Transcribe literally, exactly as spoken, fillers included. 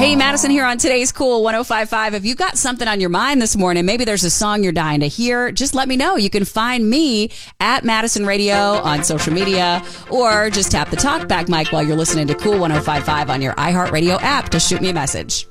Hey, Madison here on today's Cool one oh five point five. If you got something on your mind this morning, maybe there's a song you're dying to hear, just let me know. You can find me at Madison Radio on social media, or just tap the talkback mic while you're listening to Cool one oh five point five on your iHeartRadio app to shoot me a message.